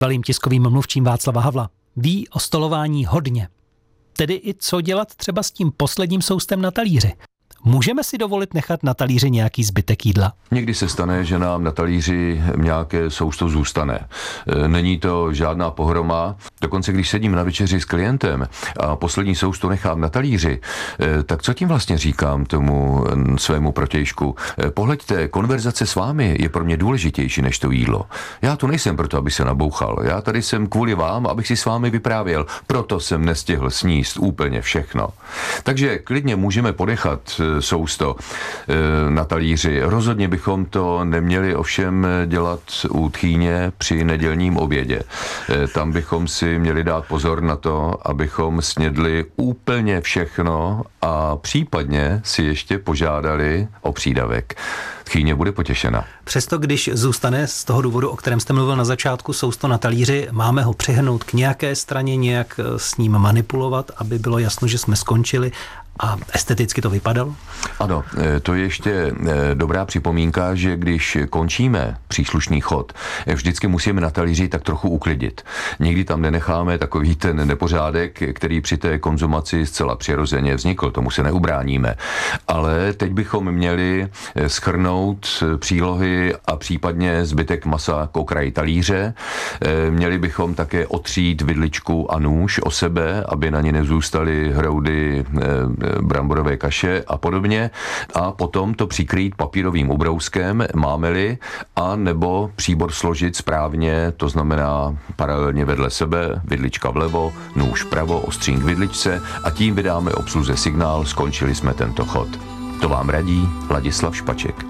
Bývalým tiskovým mluvčím Václava Havla. Ví o stolování hodně. Tedy i co dělat třeba s tím posledním soustem na talíři. Můžeme si dovolit nechat na talíři nějaký zbytek jídla? Někdy se stane, že nám na talíři nějaké sousto zůstane. Není to žádná pohroma. Dokonce, když sedím na večeři s klientem a poslední sousto nechám na talíři, tak co tím vlastně říkám tomu svému protějšku? Pohleďte, konverzace s vámi je pro mě důležitější než to jídlo. Já tu nejsem proto, aby se nabouchal. Já tady jsem kvůli vám, abych si s vámi vyprávěl. Proto jsem nestihl sníst úplně všechno. Takže klidně můžeme ponechat sousto na talíři. Rozhodně bychom to neměli ovšem dělat u tchýně při nedělním obědě. Tam bychom si měli dát pozor na to, abychom snědli úplně všechno a případně si ještě požádali o přídavek. Tchýně bude potěšena. Přesto, když zůstane z toho důvodu, o kterém jste mluvil na začátku, sousto na talíři, máme ho přehrnout k nějaké straně, nějak s ním manipulovat, aby bylo jasno, že jsme skončili a esteticky to vypadalo? Ano, to je ještě dobrá připomínka, že když končíme příslušný chod, vždycky musíme na talíři tak trochu uklidit. Nikdy tam nenecháme takový ten nepořádek, který při té konzumaci zcela přirozeně vznikl, tomu se neubráníme. Ale teď bychom měli shrnout přílohy a případně zbytek masa k okraji talíře. Měli bychom také otřít vidličku a nůž o sebe, aby na ně nezůstaly hroudy bramborové kaše a podobně, a potom to přikrýt papírovým ubrouskem, máme-li, a nebo příbor složit správně, to znamená paralelně vedle sebe, vidlička vlevo, nůž vpravo, ostřín k vidličce, a tím vydáme obsluze signál, skončili jsme tento chod. To vám radí Ladislav Špaček.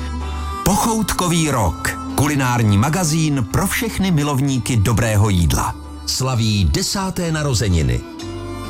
Pochoutkový rok. Kulinární magazín pro všechny milovníky dobrého jídla. Slaví 10. narozeniny.